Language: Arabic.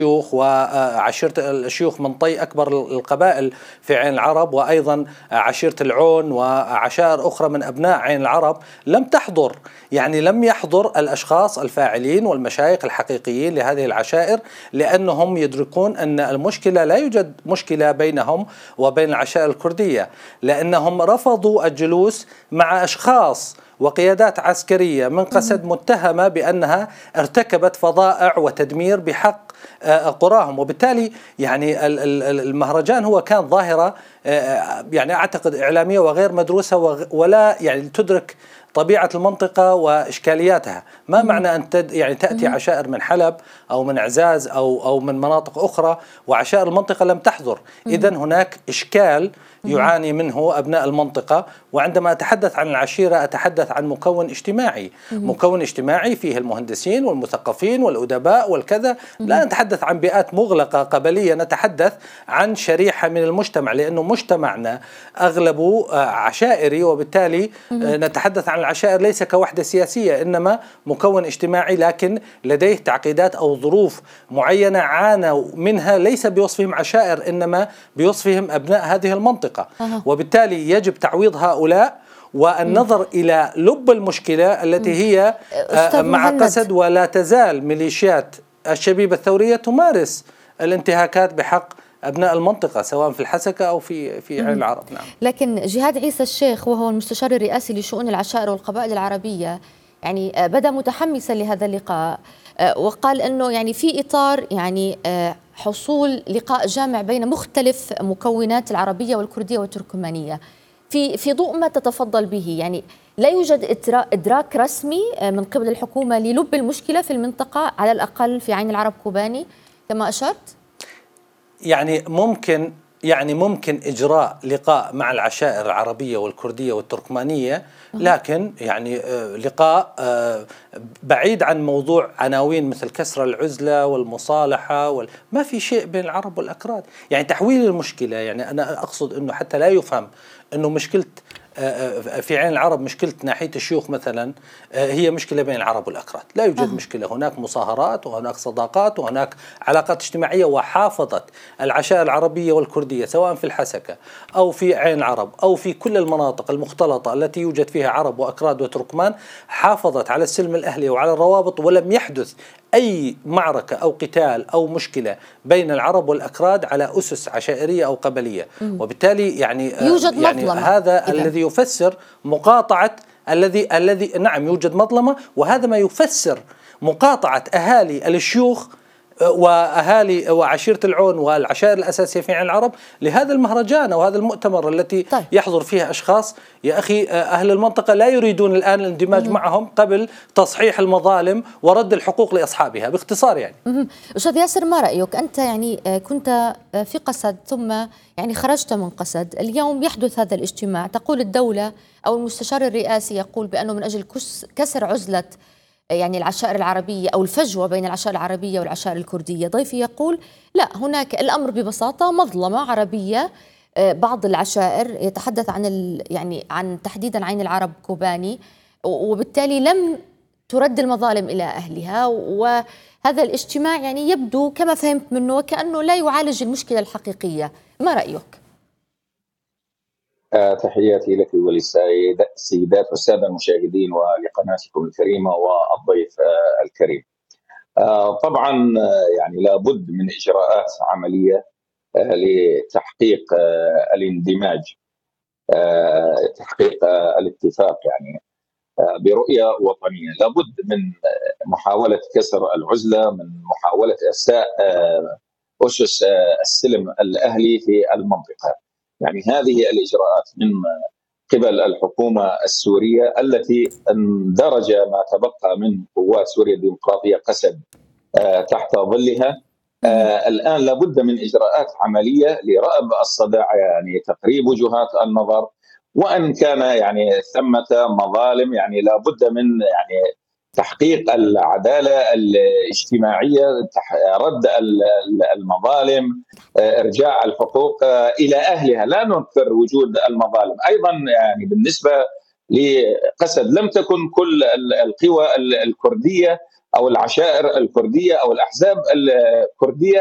الشيوخ وعشيرة الشيوخ من طي أكبر القبائل في عين العرب، وأيضا عشيرة العون وعشائر أخرى من أبناء عين العرب لم تحضر، يعني لم يحضر الأشخاص الفاعلين والمشايخ الحقيقيين لهذه العشائر، لأنهم يدركون أن المشكلة لا يوجد مشكلة بينهم وبين العشائر الكردية، لأنهم رفضوا الجلوس مع أشخاص وقيادات عسكرية من قسد متهمة بأنها ارتكبت فظائع وتدمير بحق قراهم. وبالتالي يعني المهرجان هو كان ظاهرة يعني أعتقد إعلامية وغير مدروسة ولا يعني تدرك طبيعة المنطقة وإشكالياتها. ما معنى أن يعني تأتي عشائر من حلب أو من عزاز أو من مناطق أخرى وعشائر المنطقة لم تحضر؟ إذن هناك إشكال يعاني منه أبناء المنطقة. وعندما أتحدث عن العشيرة أتحدث عن مكون اجتماعي، مكون اجتماعي فيه المهندسين والمثقفين والأدباء والكذا. لا نتحدث عن بيئات مغلقة قبلية، نتحدث عن شريحة من المجتمع، لأنه مجتمعنا أغلبه عشائري، وبالتالي نتحدث عن العشائر ليس كوحدة سياسية، إنما مكون اجتماعي لكن لديه تعقيدات أو ظروف معينة عانوا منها، ليس بوصفهم عشائر إنما بوصفهم أبناء هذه المنطقة. وبالتالي يجب تعويض هؤلاء والنظر إلى لب المشكلة التي هي مع قسد، ولا تزال ميليشيات الشبيبة الثورية تمارس الانتهاكات بحق أبناء المنطقة سواء في الحسكة أو في عين العرب. نعم. لكن جهاد عيسى الشيخ وهو المستشار الرئاسي لشؤون العشائر والقبائل العربية يعني بدأ متحمسا لهذا اللقاء، وقال أنه يعني في إطار يعني حصول لقاء جامع بين مختلف مكونات العربية والكردية والتركمانية في ضوء ما تتفضل به، يعني لا يوجد إدراك رسمي من قبل الحكومة للب المشكلة في المنطقة على الأقل في عين العرب كوباني كما أشرت؟ يعني ممكن إجراء لقاء مع العشائر العربية والكردية والتركمانية، لكن يعني لقاء بعيد عن موضوع عناوين مثل كسر العزلة والمصالحة ما في شيء بين العرب والأكراد. يعني تحويل المشكلة، يعني أنا أقصد أنه حتى لا يفهم أنه مشكلة في عين العرب مشكلة ناحية الشيوخ مثلا هي مشكلة بين العرب والأكراد. لا يوجد مشكلة، هناك مصاهرات وهناك صداقات وهناك علاقات اجتماعية. وحافظت العشائر العربية والكردية سواء في الحسكة أو في عين العرب أو في كل المناطق المختلطة التي يوجد فيها عرب وأكراد وتركمان، حافظت على السلم الأهلي وعلى الروابط، ولم يحدث أي معركة أو قتال أو مشكلة بين العرب والأكراد على أسس عشائرية أو قبلية. وبالتالي يعني هذا الذي يفسر مقاطعة الذي نعم يوجد مظلمة، وهذا ما يفسر مقاطعة أهالي الشيوخ وأهالي وعشيرة العون والعشائر الأساسية في عين العرب لهذا المهرجان أو هذا المؤتمر التي يحضر فيها أشخاص يا أخي أهل المنطقة لا يريدون الآن الاندماج معهم قبل تصحيح المظالم ورد الحقوق لأصحابها. باختصار يعني أستاذ ياسر، ما رأيك أنت؟ يعني كنت في قسد ثم يعني خرجت من قسد، اليوم يحدث هذا الاجتماع، تقول الدولة أو المستشار الرئاسي يقول بأنه من أجل كسر عزلة يعني العشائر العربية أو الفجوة بين العشائر العربية والعشائر الكردية. ضيفي يقول لا، هناك الأمر ببساطة مظلمة عربية، بعض العشائر يتحدث عن تحديدا عين العرب كوباني، وبالتالي لم ترد المظالم إلى أهلها. وهذا الاجتماع يعني يبدو كما فهمت منه وكأنه لا يعالج المشكلة الحقيقية. ما رأيك؟ تحياتي لك وللسيدات والسادة المشاهدين ولقناتكم الكريمة والضيف الكريم. طبعا يعني لابد من إجراءات عملية لتحقيق الاندماج، تحقيق الاتفاق يعني برؤية وطنية. لابد من محاولة كسر العزلة، من محاولة إرساء أسس السلم الأهلي في المنطقة. يعني هذه الإجراءات من قبل الحكومة السورية التي اندرج ما تبقى من قوات سوريا الديمقراطية قسد تحت ظلها. الآن لابد من إجراءات عملية لرأب الصداع، يعني تقريب وجهات النظر، وأن كان يعني ثمة مظالم يعني لابد من يعني تحقيق العدالة الاجتماعية، رد المظالم، إرجاع الحقوق إلى أهلها، لا ننكر وجود المظالم. أيضا يعني بالنسبة لقسد لم تكن كل القوى الكردية او العشائر الكرديه او الاحزاب الكرديه